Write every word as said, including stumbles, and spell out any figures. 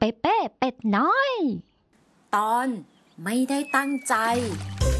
เปเป้เป็ดน้อยตอนไม่ได้ตั้งใจ